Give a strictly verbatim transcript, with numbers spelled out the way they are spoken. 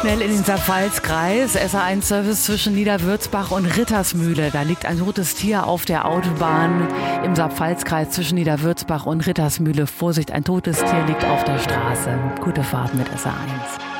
Schnell in den Saarpfalz-Kreis. S A eins Service zwischen Niederwürzbach und Rittersmühle. Da liegt ein totes Tier auf der Autobahn im Saarpfalz-Kreis zwischen Niederwürzbach und Rittersmühle. Vorsicht, ein totes Tier liegt auf der Straße. Gute Fahrt mit S A eins.